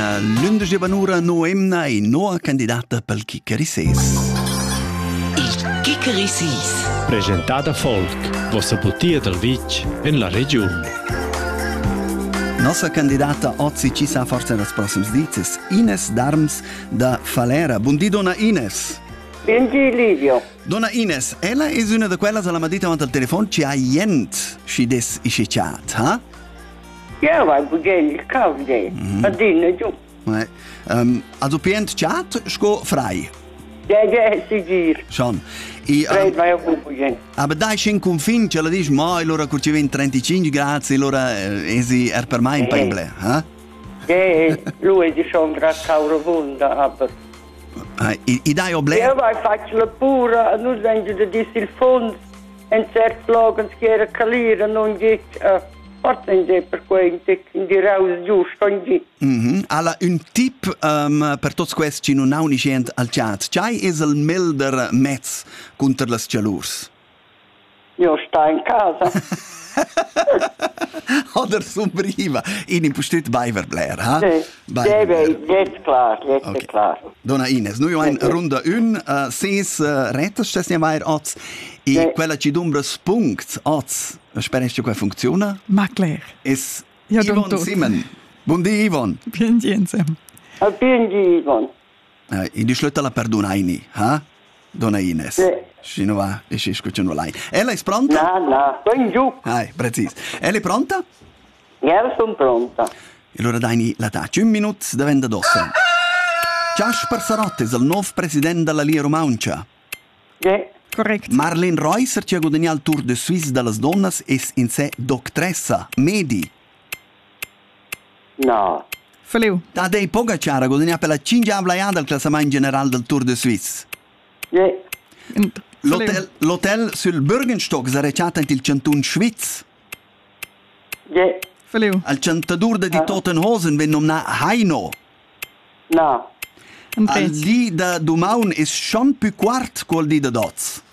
l'11 banura noemna e noa candidata pel Chicheri Ses. Il Chicheri Sis. Presentata Folk, vossa butia del Vic in la regione. Nostra candidata oggi ci sa forse nei prossimi dizes, Ines Darms da Falera. Buondì, donna Ines. Buondì, Livio. Donna Ines, ella è una di quelle che la mattina davanti al telefono ci ha jent si des isce chat, ha? Ja, vai bugen il cavde. Adina giù. Also pient chat sco frei. Ja, sicur. Schon. Frei vai a bugen. Aber dai scen confin, ce la dici, ma allora curci 35 gradi, allora esi per mai in pemble, ha? Ja, lui è schon grad cauravunda, aber I dai oblè? ja, vai faccio la pura, non vengo da dis il fondo, in certi luoghi schiera calire, non dice, forse in per quei in di raus giusto, non dice. Alla un tip per tutti questi che non hanno niente al chat. C'hai è il milder mezzo contro le calurs? Io sto in casa. Oder sombriva. In impostut bei verbler, ha? Ja, jetzt klar, jetzt klar. Donna Ines, noi abbiamo ronda 1, 6 rettes, das ne mai oz, e quella ci dumbra spunkt oz. Spero che qua funziona. Ma Claire. Es Ja, Yvonne Simon. Buondì, Yvonne. Buondì insieme. Buondì, Yvonne. In di slutta la perdonai, ha? Donna Ines. Sì. Non va, e si scucciano lei. Ella è pronta? No, sto in giù. Preciso. Ella è pronta? Ja, sono pronta. E allora dai la taccia. 1 minuto da venda d'ossa. Ciasper Sarotte è il nuovo presidente della Lia Romauncia. Ja. Correct. Marlene Reusser ci ha guadagnato il Tour de Suisse dalle donne e in sé doctressa, medi. No. Faleu. Da dei Pogacar ha guadagnato per la 5ª avlaiata al classamento generale del Tour de Suisse. Ja. L'hotel sul Bürgenstock è recata nel canton Schweiz. Ja. Faleu. Al centadurda di Tottenhosen venne nominato Heino. No. Al di da Dumaun è schon più quart quel di da Doz.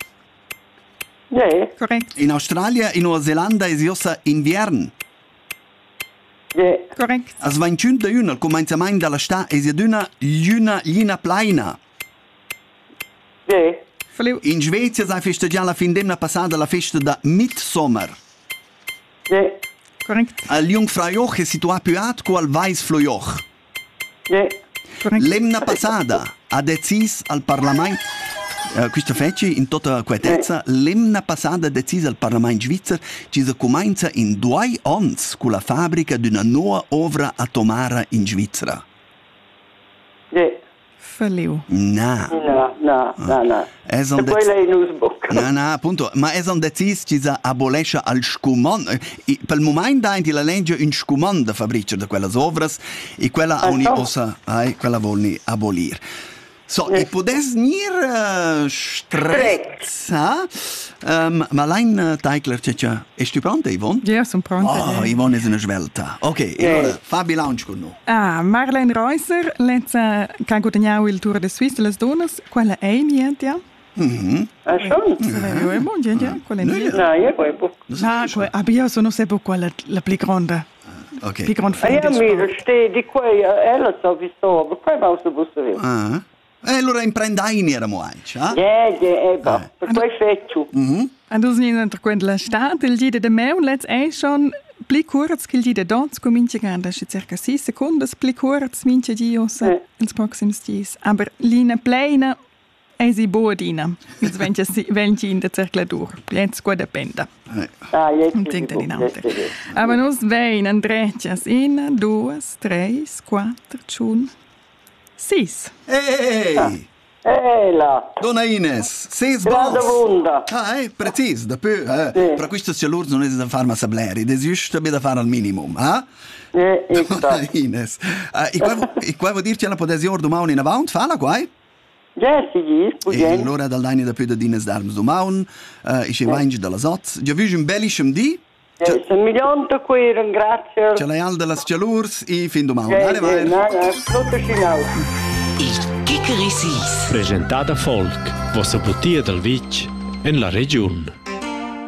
Ja. Correct. In Australia e Nuova Zelanda è iossa inverno. Ja. Correct. Al 21 de junio, al cominciamento della sta, è una luna plena. Ja. Faleu. In Svezia si festeggia la fin d'anno passata la festa da Midsommer. Ja. Correct. Al Jungfraujoch è situato più alto che al Weißflaujoch. Ja. Correct. L'anno passata ha deciso al Parlamento, questa fece in tutta quietezza, l'anno passata ha deciso al Parlamento svizzero che si comincia in 2 anni con la fabbrica di una nuova opera atomara in Svizzera. Ja. Faleu. No. No. E quella è in Usbuk. No, appunto, ma è un deciso che si abolisce al scumon. Per il momento ha la legge un scumon da fabbrica di quelle opere e quella quella vuole abolire. So, e potesse venire stretta, ma lei, Teigler, è tu pronta, Yvonne? Ja, sono pronta. Oh, Yvonne è una svelta. Ok, allora, fa bilancio con noi. Marlene Reusser, che ha guadagnato il Tour de Suisse delle donne, quella è niente, ja? Ah, schon? Ja, è buon, ja, quella è niente. No, io poi poco. Aber io sono sempre quella la più grande. Ok. Più grande Ja, mi stai di qui, ella so visto, ma poi va su busto. E allora imprendai in eramo anche, Ja, per poi feccio. Und du siehst, wenn la Stadt, il gide de meu, let's schon pli kurz, che il gide dort, comincia ganda, circa 6 secondi, pli kurz, mince diosa, ins proxims dies. Aber lina plena, si bodina. Jetzt wenn ci in der Zirkulatur. Jetzt gut depende. Jetzt Und denkt dann in altre. Aber nus vein, andreccias, 1, 2, 3, 4, 5, 6. Ehi! là. Donna Ines, 6 Grande vunda. Preciso, da più. Per questo c'è l'urso non è da fare massableri, è giusto da fare al minimum, Donna Ines. E qua vuol dirci la potesione domani in avanti, falla qua, Ja, sì, E allora dal Dani da più da Ines d'Arms domani, e ci vangi dalla Soz. Già visto un bellissimo di? Se milione da qui, ringrazio. Ce l'hai al della Scialurs e fin domani. Allez, vai. Tutto finale. Il Chicheri Sis. Presentata Folk, vossa butia del Vic in la regione.